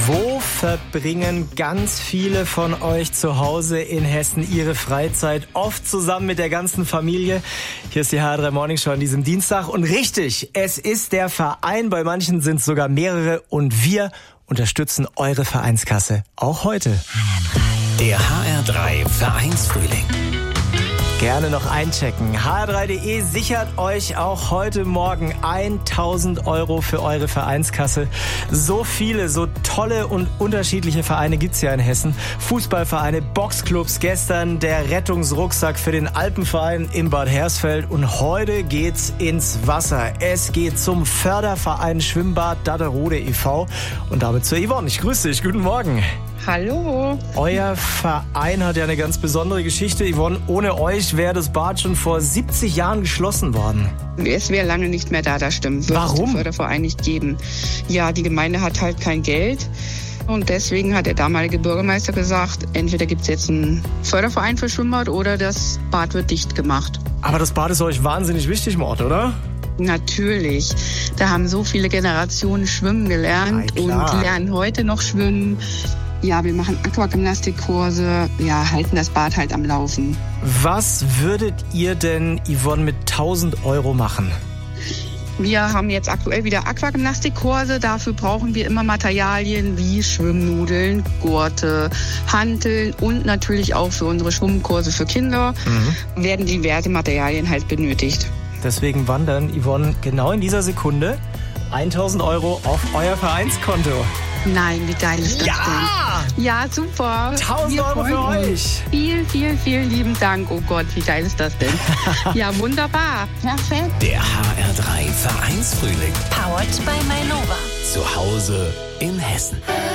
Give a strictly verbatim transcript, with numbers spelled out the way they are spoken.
Wo verbringen ganz viele von euch zu Hause in Hessen ihre Freizeit? Oft zusammen mit der ganzen Familie. Hier ist die H R drei Morning Show an diesem Dienstag. Und richtig, es ist der Verein. Bei manchen sind es sogar mehrere. Und wir unterstützen eure Vereinskasse. Auch heute. Der H R drei Vereinsfrühling. Gerne noch einchecken. H R drei punkt de sichert euch auch heute Morgen tausend Euro für eure Vereinskasse. So viele, so tolle und unterschiedliche Vereine gibt's ja in Hessen. Fußballvereine, Boxclubs, gestern der Rettungsrucksack für den Alpenverein in Bad Hersfeld. Und heute geht's ins Wasser. Es geht zum Förderverein Schwimmbad Datterode e V Und damit zur Yvonne. Ich grüße dich. Guten Morgen. Hallo. Euer Verein hat ja eine ganz besondere Geschichte. Yvonne, ohne euch wäre das Bad schon vor siebzig Jahren geschlossen worden. Es wäre lange nicht mehr da, das stimmt. Wird Warum? es den Förderverein nicht geben. Ja, die Gemeinde hat halt kein Geld. Und deswegen hat der damalige Bürgermeister gesagt, entweder gibt es jetzt einen Förderverein für Schwimmbad oder das Bad wird dicht gemacht. Aber das Bad ist euch wahnsinnig wichtig im Ort, oder? Natürlich. Da haben so viele Generationen schwimmen gelernt Ja, klar. und lernen heute noch schwimmen. Ja, wir machen Aquagymnastikkurse, ja, halten das Bad halt am Laufen. Was würdet ihr denn, Yvonne, mit tausend Euro machen? Wir haben jetzt aktuell wieder Aquagymnastikkurse. Dafür brauchen wir immer Materialien wie Schwimmnudeln, Gurte, Hanteln und natürlich auch für unsere Schwimmkurse für Kinder mhm. werden diverse Materialien halt benötigt. Deswegen wandern, Yvonne, genau in dieser Sekunde tausend Euro auf euer Vereinskonto. Nein, wie geil ist das Ja! denn? Ja, super. tausend Wir Euro für freuen uns. euch. Vielen, vielen, vielen lieben Dank. Oh Gott, wie geil ist das denn? Ja, wunderbar. Perfekt. Der H R drei Vereinsfrühling. Powered by Mainova. Zu Hause in Hessen.